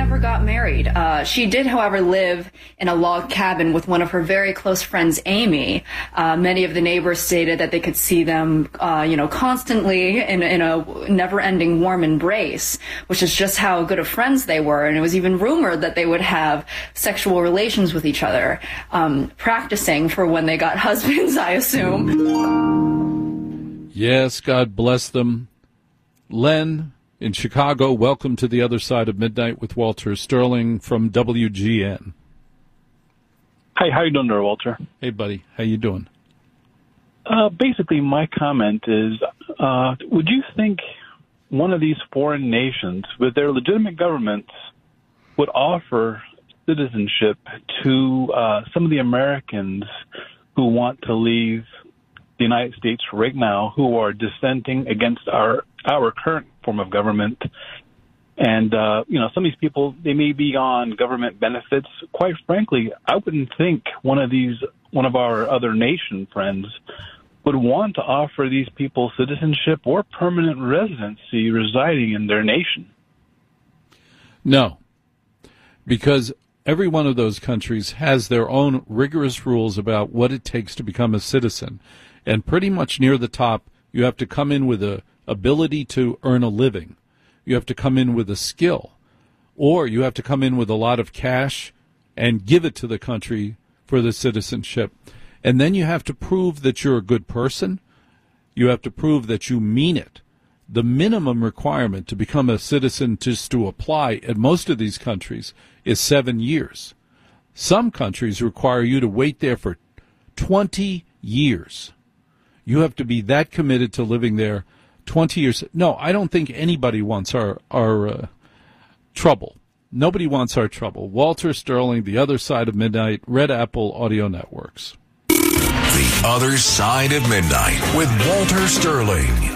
never got married. She did, however, live in a log cabin with one of her very close friends, Amy. Many of the neighbors stated that they could see them, constantly in a never-ending warm embrace, which is just how good of friends they were. And it was even rumored that they would have sexual relations with each other, practicing for when they got husbands, I assume. Yes, God bless them. Len in Chicago, welcome to the other side of midnight with Walter Sterling from WGN. Hi, how you doing there, Walter? Hey, buddy. How you doing? Basically, my comment is, would you think one of these foreign nations, with their legitimate governments, would offer citizenship to some of the Americans who want to leave the United States right now, who are dissenting against our current form of government? And, some of these people, they may be on government benefits. Quite frankly, I wouldn't think one of our other nation friends would want to offer these people citizenship or permanent residency residing in their nation. No, because every one of those countries has their own rigorous rules about what it takes to become a citizen. And pretty much near the top, you have to come in with a ability to earn a living. You have to come in with a skill, or you have to come in with a lot of cash and give it to the country for the citizenship. And then you have to prove that you're a good person. You have to prove that you mean it. The minimum requirement to become a citizen, just to apply at most of these countries, is 7 years. Some countries require you to wait there for 20 years. You have to be that committed to living there 20 years. No, I don't think anybody wants our trouble. Nobody wants our trouble. Walter Sterling, The Other Side of Midnight, Red Apple Audio Networks. The Other Side of Midnight with Walter Sterling.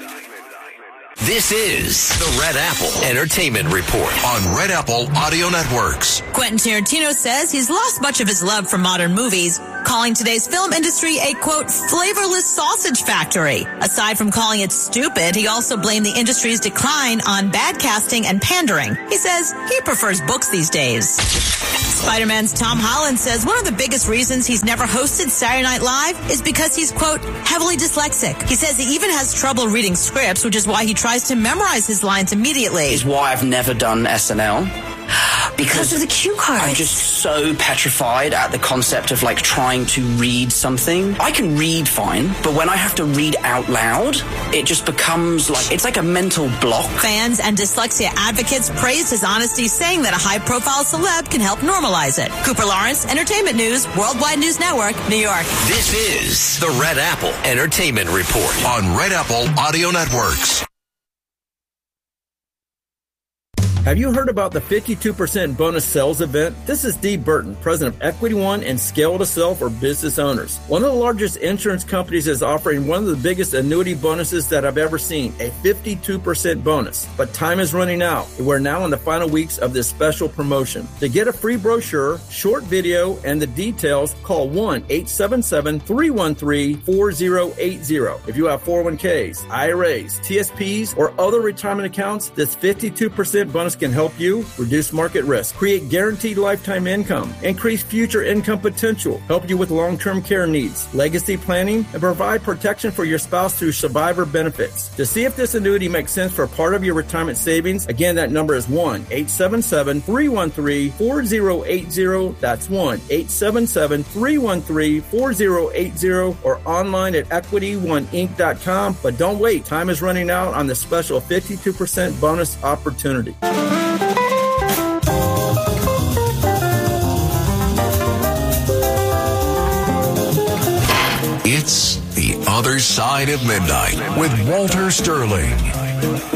This is the Red Apple Entertainment Report on Red Apple Audio Networks. Quentin Tarantino says he's lost much of his love for modern movies, calling today's film industry a, quote, flavorless sausage factory. Aside from calling it stupid, he also blamed the industry's decline on bad casting and pandering. He says he prefers books these days. Spider-Man's Tom Holland says one of the biggest reasons he's never hosted Saturday Night Live is because he's, quote, heavily dyslexic. He says he even has trouble reading scripts, which is why he tries to memorize his lines immediately. Is why I've never done SNL. Because of the cue cards. I'm just so petrified at the concept of trying to read something. I can read fine, but when I have to read out loud, it just becomes it's like a mental block. Fans and dyslexia advocates praised his honesty, saying that a high-profile celeb can help normalize it. Cooper Lawrence, Entertainment News, Worldwide News Network, New York. This is the Red Apple Entertainment Report on Red Apple Audio Networks. Have you heard about the 52% bonus sales event? This is Steve Burton, president of Equity One and Scale to Sell for business owners. One of the largest insurance companies is offering one of the biggest annuity bonuses that I've ever seen, a 52% bonus. But time is running out. We're now in the final weeks of this special promotion. To get a free brochure, short video, and the details, call 1-877-313-4080. If you have 401ks, IRAs, TSPs, or other retirement accounts, this 52% bonus can help you reduce market risk, create guaranteed lifetime income, increase future income potential, help you with long-term care needs, legacy planning, and provide protection for your spouse through survivor benefits. To see if this annuity makes sense for part of your retirement savings, again, that number is 1-877-313-4080. That's 1-877-313-4080 or online at EquityOneInc.com. But don't wait. Time is running out on the special 52% bonus opportunity. It's The Other Side of Midnight with Walter Sterling.